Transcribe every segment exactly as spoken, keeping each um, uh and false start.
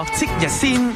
即日先。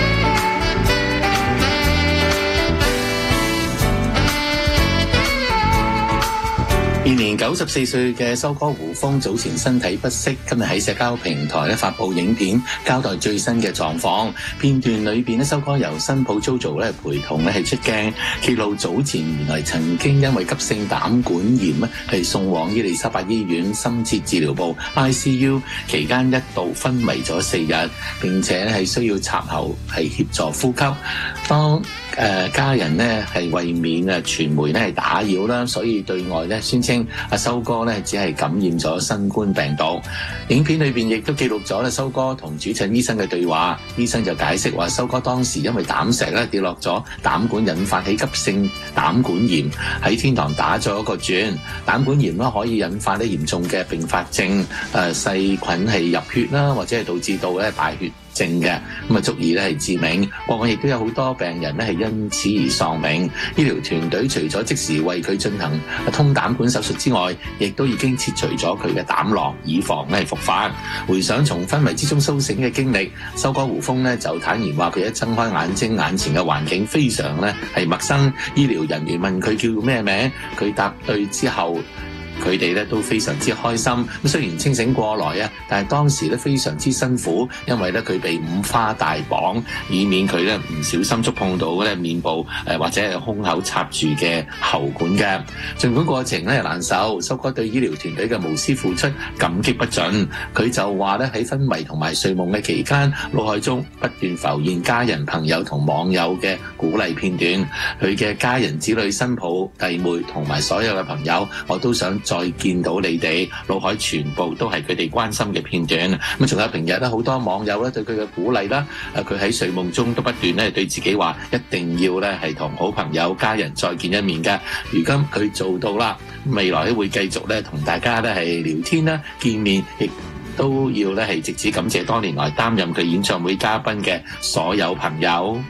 現年九十四歲嘅修哥胡楓早前身體不適，今日喺社交平台咧發布影片交代最新嘅狀況。片段裏邊咧，修哥由新抱 JoJo 咧陪同咧係出鏡，揭露早前原來曾經因為急性膽管炎咧係送往伊利沙伯醫院深切治療部 I C U 期間一度昏迷咗四日，並且係需要插喉係協助呼吸。當誒、呃、家人咧係為免啊傳媒咧係打擾啦，所以對外咧宣稱阿修哥咧只係感染咗新冠病毒。影片裏邊亦都記錄咗咧修哥同主診醫生嘅對話，醫生就解釋話修哥當時因為膽石咧跌落咗膽管，引發起急性膽管炎，喺天堂打咗一個轉。膽管炎啦可以引發咧嚴重嘅併發症，誒、呃、細菌係入血啦，或者係導致到咧敗血症嘅，咁啊足以咧係致命。過往亦都有好多病人咧係因此而喪命。醫療團隊除咗即時為佢進行通膽管手術之外，亦都已經切除咗佢嘅膽囊，以防咧係復發。回想從昏迷之中甦醒嘅經歷，修哥胡楓咧就坦言話佢一睜開眼睛，眼前嘅環境非常咧係陌生。醫療人員問佢叫咩名，佢答對之後，佢哋咧都非常之開心。咁雖然清醒過來啊，但係當時咧非常之辛苦，因為咧佢被五花大綁，以免佢咧唔小心觸碰到咧面部誒或者係胸口插住嘅喉管嘅。儘管過程咧難受，修哥對醫療團隊嘅無私付出感激不盡。佢就話咧喺昏迷同埋睡夢嘅期間，腦海中不斷浮現家人、朋友同網友嘅鼓勵片段。佢嘅家人、子女、新抱、弟妹同埋所有嘅朋友，我都想再見到你哋，腦海全部都係佢哋關心嘅片段。咁仲有平日咧好多網友咧對佢嘅鼓勵啦，誒佢喺睡夢中都不斷咧對自己話一定要咧係同好朋友家人再見一面嘅。如今佢做到啦，未來咧會繼續咧同大家咧係聊天啦、見面，亦都要咧係藉此感謝多年來擔任佢演唱會嘉賓嘅所有朋友。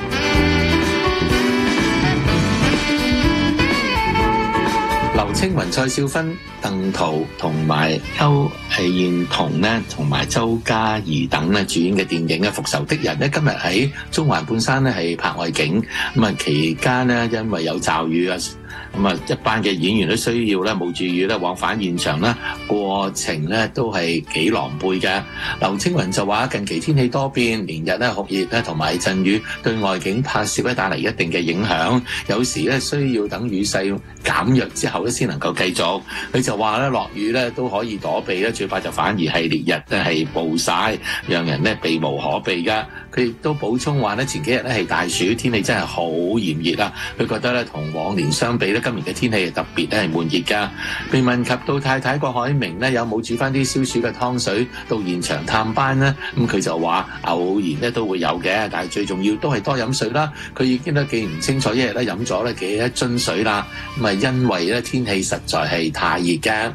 劉青雲、蔡少芬、鄧濤同埋邱彥彤咧，同埋周家怡等咧主演嘅電影嘅《復仇的人》咧，今日喺中環半山咧係拍外景。咁啊期間咧因為有驟雨啊，咁啊一班嘅演員都需要咧冒住雨咧往返現場啦，過程咧都係幾狼狽嘅。劉青雲就話近期天氣多變，連日咧酷熱咧同埋陣雨對外景拍攝咧帶嚟一定嘅影響，有時咧需要等雨勢減弱之後咧先能夠繼續。佢就話咧落雨咧都可以躲避咧，最怕就反而係烈日咧係暴曬，讓人咧避無可避噶。佢亦都補充話咧前幾日咧係大暑，天氣真係好炎熱啊！佢覺得咧同往年相比咧，今年嘅天氣係特別咧係悶熱噶。被問及到太太郭海明咧有冇煮翻啲消暑嘅湯水到現場探班呢？咁佢就話偶然咧都會有嘅，但係最重要都係多飲水啦。佢已經都記唔清楚一日咧飲咗咧幾多樽水啦。咁啊因為咧天氣實在係太熱嘅。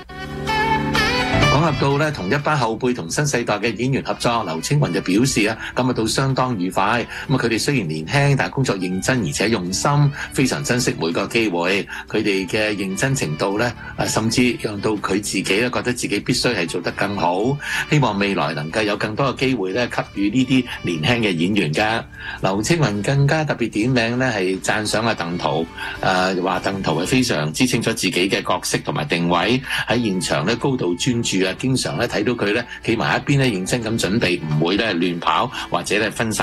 講及到咧同一班後輩同新世代嘅演員合作，劉青雲就表示啊，感覺到相當愉快。咁啊，佢哋雖然年輕，但係工作認真而且用心，非常珍惜每個機會。佢哋嘅認真程度咧，啊，甚至讓到佢自己咧覺得自己必須係做得更好。希望未來能夠有更多嘅機會咧，給予呢啲年輕嘅演員㗎。劉青雲更加特別點名咧，係讚賞阿鄧濤，誒話鄧濤係非常之清楚自己嘅角色同埋定位，喺現場咧高度專注啊，經常咧睇到佢咧企埋一邊咧認真咁準備，唔會咧亂跑或者咧分散